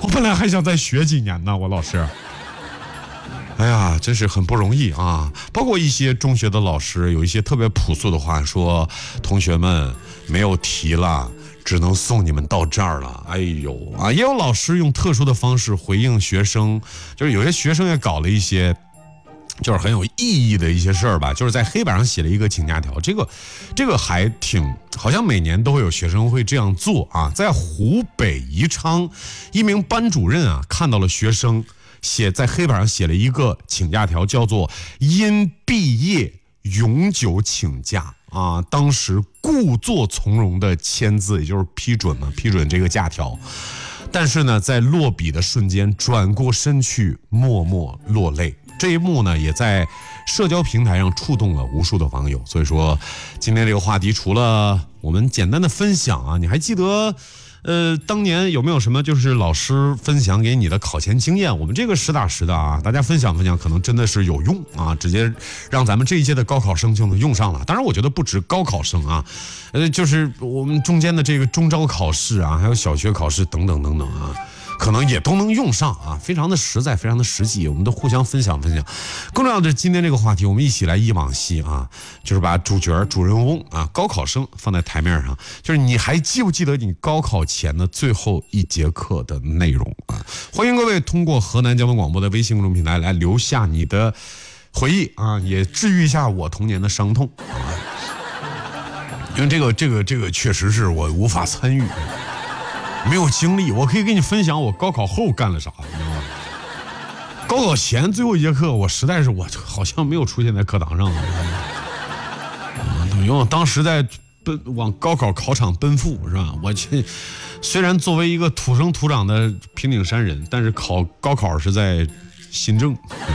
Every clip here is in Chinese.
我本来还想再学几年呢，我老师。哎呀，真是很不容易啊！包括一些中学的老师，有一些特别朴素的话说：“同学们，没有题了，只能送你们到这儿了。”哎呦啊！也有老师用特殊的方式回应学生，就是有些学生也搞了一些，就是很有意义的一些事儿吧，就是在黑板上写了一个请假条。这个还挺，好像每年都会有学生会这样做啊。在湖北宜昌，一名班主任啊看到了学生在黑板上写了一个请假条，叫做因毕业永久请假啊。当时故作从容的签字，也就是批准这个假条。但是呢，在落笔的瞬间，转过身去，默默落泪。这一幕呢，也在社交平台上触动了无数的网友。所以说，今天这个话题除了我们简单的分享啊，你还记得？当年有没有什么就是老师分享给你的考前经验？我们这个实打实的啊，大家分享分享，可能真的是有用啊，直接让咱们这一届的高考生就能用上了。当然，我觉得不止高考生啊，就是我们中间的这个中招考试啊，还有小学考试等等等等啊。可能也都能用上啊，非常的实在，非常的实际，我们都互相分享分享。更重要的是，今天这个话题，我们一起来忆往昔啊，就是把主人翁啊，高考生放在台面上，就是你还记不记得你高考前的最后一节课的内容啊？欢迎各位通过河南交通广播的微信公众平台来留下你的回忆啊，也治愈一下我童年的伤痛啊。因为这个确实是我无法参与。没有经历，我可以跟你分享我高考后干了啥，你知道吗？高考前最后一节课，我实在是我好像没有出现在课堂上，因为我当时在往高考考场奔赴，是吧？我虽然作为一个土生土长的平顶山人，但是高考是在新郑，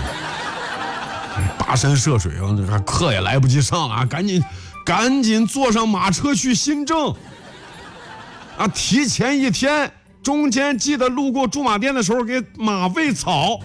跋山涉水，课也来不及上啊，赶紧坐上马车去新郑。啊，提前一天，中间记得路过驻马店的时候给马喂草。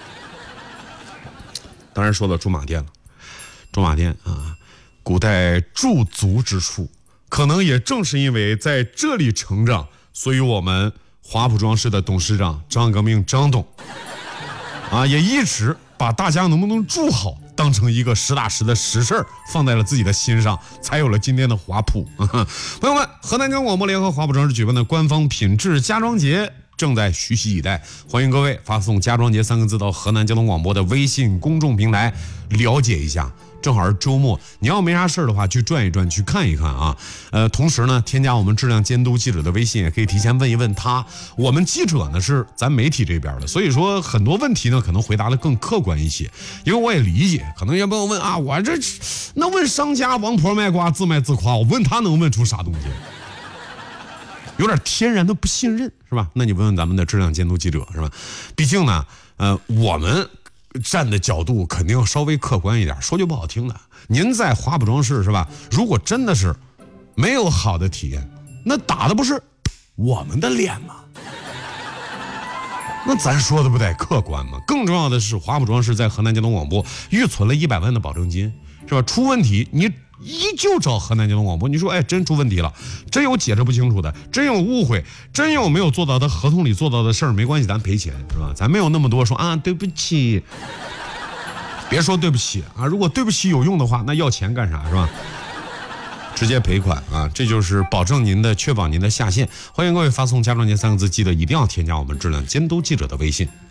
当然说到驻马店了，驻马店啊，古代驻足之处，可能也正是因为在这里成长，所以我们华普庄市的董事长张革命张董啊，也一直把大家能不能住好当成一个实打实的实事儿，放在了自己的心上，才有了今天的华普。朋友们，河南交通广播联合华普庄市举办的官方品质家装节正在徐徐以待，欢迎各位发送家装节3个字到河南交通广播的微信公众平台了解一下。正好是周末，你要没啥事的话，去转一转，去看一看啊。同时呢，添加我们质量监督记者的微信，也可以提前问一问他。我们记者呢是咱媒体这边的，所以说很多问题呢可能回答的更客观一些。因为我也理解，可能有朋友问啊，我这那问商家王婆卖瓜自卖自夸，我问他能问出啥东西？有点天然的不信任，是吧？那你问问咱们的质量监督记者，是吧？毕竟呢，我们站的角度肯定要稍微客观一点。说句不好听的，您在华普庄市，是吧？如果真的是没有好的体验，那打的不是我们的脸吗？那咱说的不得客观吗？更重要的是，华普庄市在河南交通广播预存了100万的保证金，是吧？出问题你依旧找河南交通广播。你说，哎，真出问题了，真有解释不清楚的，真有误会，真有没有做到他合同里做到的事儿，没关系，咱赔钱，是吧？咱没有那么多说啊，对不起，别说对不起啊，如果对不起有用的话，那要钱干啥，是吧？直接赔款啊，这就是确保您的下线。欢迎各位发送家装节3个字，记得一定要添加我们质量监督记者的微信。